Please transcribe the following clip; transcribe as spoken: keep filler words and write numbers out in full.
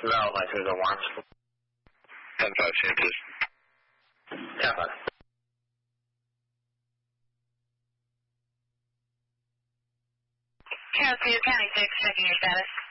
No, license and warrants. ten five Santos. Yeah, bud. Charles County six, checking your status.